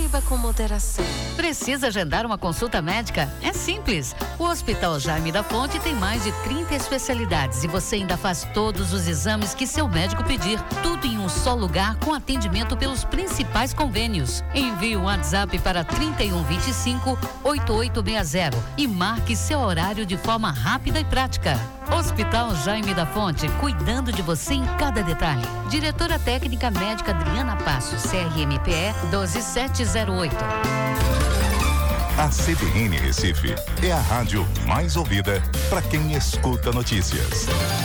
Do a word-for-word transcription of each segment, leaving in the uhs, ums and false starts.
Beba com moderação. Precisa agendar uma consulta médica? É simples. O Hospital Jaime da Fonte tem mais de trinta especialidades e você ainda faz todos os exames que seu médico pedir. Tudo em um só lugar com atendimento pelos principais convênios. Envie um WhatsApp para trinta e um, vinte e cinco, oitenta e oito sessenta e marque seu horário de forma rápida e prática. Hospital Jaime da Fonte, cuidando de você em cada detalhe. Diretora Técnica Médica Adriana Passos, C R M P E doze mil setecentos e oito. A C B N Recife é a rádio mais ouvida para quem escuta notícias.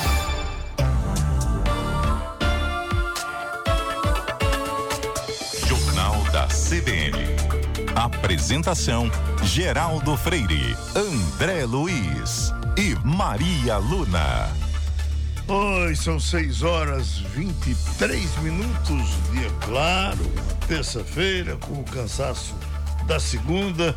Jornal da C B N. Apresentação: Geraldo Freire, André Luiz e Maria Luna. Oi, são seis horas vinte e três minutos, dia claro, terça-feira, com o cansaço da segunda,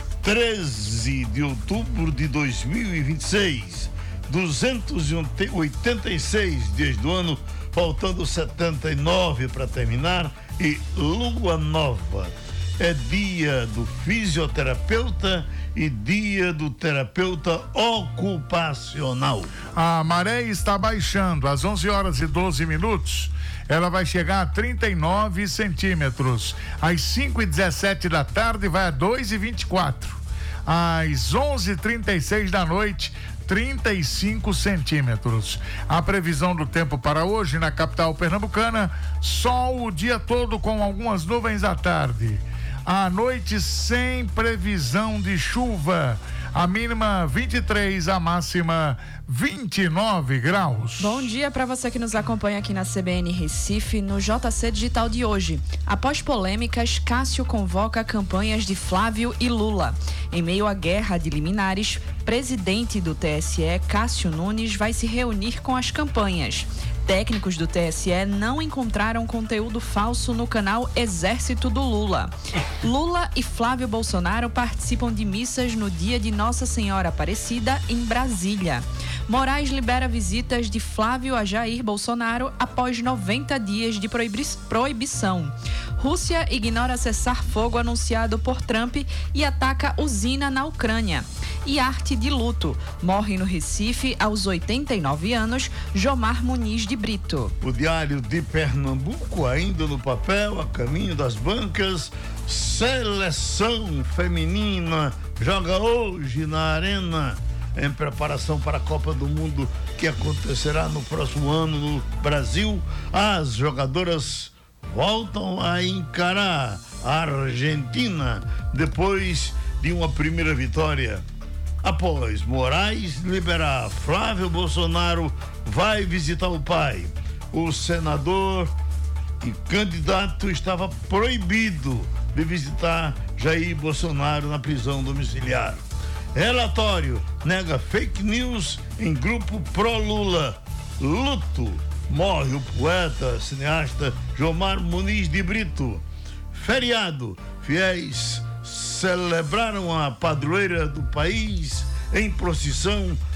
treze de outubro de dois mil e vinte e seis, duzentos e oitenta e seis dias do ano, faltando setenta e nove para terminar, e lua nova. É dia do fisioterapeuta e dia do terapeuta ocupacional. A maré está baixando às onze horas e doze minutos. Ela vai chegar a trinta e nove centímetros. Às cinco e dezessete da tarde vai a dois e vinte e quatro. Às onze e trinta e seis da noite, trinta e cinco centímetros. A previsão do tempo para hoje na capital pernambucana: sol o dia todo com algumas nuvens à tarde. À noite, sem previsão de chuva. A mínima vinte e três, a máxima vinte e nove graus. Bom dia para você que nos acompanha aqui na C B N Recife, no J C Digital de hoje. Após polêmicas, Cássio convoca campanhas de Flávio e Lula. Em meio à guerra de liminares, presidente do T S E, Cássio Nunes, vai se reunir com as campanhas. Técnicos do T S E não encontraram conteúdo falso no canal Exército do Lula. Lula e Flávio Bolsonaro participam de missas no dia de Nossa Senhora Aparecida, em Brasília. Moraes libera visitas de Flávio a Jair Bolsonaro após noventa dias de proibi- proibição. Rússia ignora cessar-fogo anunciado por Trump e ataca usina na Ucrânia. E arte de luto. Morre no Recife, aos oitenta e nove anos, Jomar Muniz de Brito. O Diário de Pernambuco, ainda no papel, a caminho das bancas. Seleção feminina joga hoje na Arena, em preparação para a Copa do Mundo que acontecerá no próximo ano no Brasil. As jogadoras voltam a encarar a Argentina depois de uma primeira vitória. Após Moraes liberar Flávio Bolsonaro, vai visitar o pai. O senador e candidato estava proibido de visitar Jair Bolsonaro na prisão domiciliar. Relatório nega fake news em grupo pró-Lula. Luto. Morre o poeta, cineasta Jomar Muniz de Brito. Feriado. Fiéis celebraram a padroeira do país em procissão